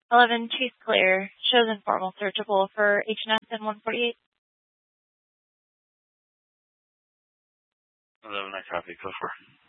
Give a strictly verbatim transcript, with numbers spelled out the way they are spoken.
eleven Chase Clear shows informal searchable for H N S and one forty-eight. eleven, I copy. Go for it.